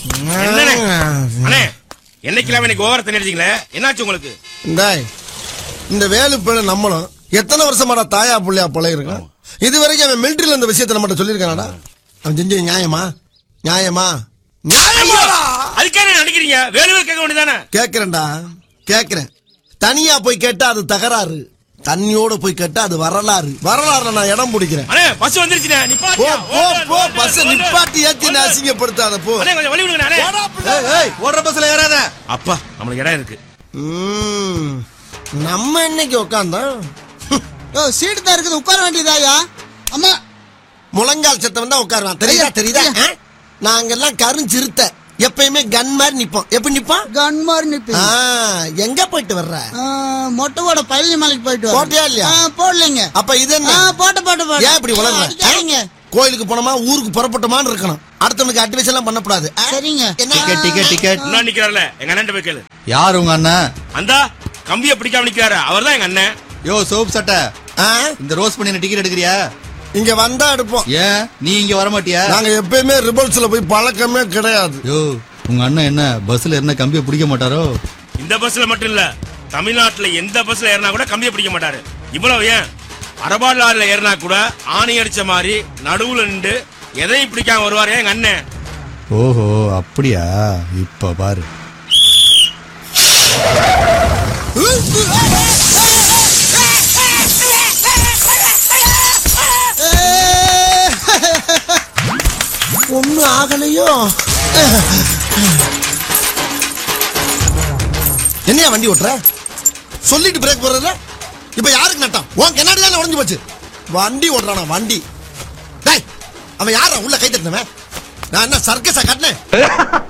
என்னைக்கெல்லாம் எனக்கு ஓவர தண்ணி என்னாச்சு உங்களுக்கு? இந்த வேலு பேரு நம்மளும் எத்தனை வருஷமாடா தாயா புள்ளையா பழகிருக்கான். இது வரைக்கும் அவன் மிலிட்டரியில இந்த விஷயத்த நம்மகிட்ட சொல்லியிருக்கானடா. அவன் செஞ்சது நியாயமா? நியாயமா? அதுக்கே நினைக்கிறீங்க? வேலுவே கேட்க வேண்டியதானே? கேக்குறேன்டா, கேக்குறேன். தனியா போய் கேட்டா அது தகராறு, தண்ணியோட போய் கேட்டா அது வரலாறு. வரலாறுல நான் இடம் பிடிக்கிறேன். பஸ் வந்துருச்சுனே, பஸ் நிப்பாட்டி ஏத்தி அசிங்கப்படுத்தாத போ. ஓடுற பஸ்ல ஏறாத. அப்பா நம்மளுக்கு இடம் இருக்கு. நம்ம இன்னைக்கு உட்காந்தோம். சீட்டு தான் இருக்குது, உட்கார வேண்டியதாயா? அம்மா முழங்கால் சத்தம் தான் உட்காருவான். தெரியுதா? தெரியுதா? நாங்கெல்லாம் கருஞ்சிருத்த எப்பயுமே கன் மாதிரி நிப்போம். எப்படி நிப்போம்? கன் மாதிரி நிப்போம். எங்க போயிட்டு வர்ற? மொட்டைவோட பழனி மலைக்கு போயிட்டு போட்டியா இல்லையா? போடலைங்க. அப்ப இது என்ன? போட்ட ஏன் இப்படி வளர்ற? கோயிலுக்கு போனோமா ஊருக்கு புறப்பட்டோமான்னு இருக்கணும். அடுத்தவனுக்கு அட்வைஸ் எல்லாம் பண்ணக்கூடாது. சரிங்க. டிக்கெட் நான் நிக்கிறார்ல, எங்க அண்ணன் போய் கேளு. யார் உங்க அண்ணன்? அந்த கம்பியை பிடிக்காம நிக்கிறாரு, அவர் தான் எங்க அண்ணன். யோ சோப் சட்டை, இந்த ரோஸ் பண்ணி டிக்கெட் எடுக்கிறியா? இங்க வந்தா எடுப்போம். ஏன் நீ இங்க வர மாட்டியா? நாங்க எப்பயுமே ரிபல்ஸ்ல போய் பழக்கமே கிடையாது. யோ உங்க அண்ணன் என்ன பஸ்ல என்ன கம்பியை பிடிக்க மாட்டாரோ? இந்த பஸ்ல மட்டும் இல்ல, தமிழ்நாட்டுல எந்த பஸ்ல ஏறினா கூட கம்பியை பிடிக்க மாட்டாரு. இவ்வளவு ஏன் அரபாடு லாரில ஏறினா கூட ஆணி அடிச்ச மாதிரி நடுவுல நின்று எதையும் பிடிக்காம வருவாரு எங்க அண்ணன். ஓஹோ அப்படியா? இப்ப பாரு. ஒன்னும் ஆகலையோ? என்னையா வண்டி ஓட்டுற? சொல்லிட்டு பிரேக் போடுறதுல இப்ப யாருக்கு நட்டம்? உன் கண்ணாடி தானே உடஞ்சு போச்சு. வண்டி ஓட்டுறானா வண்டி? அவன் யாரா உள்ள கை தட்டினவன்? நான் என்ன சர்க்கஸா காட்டினேன்?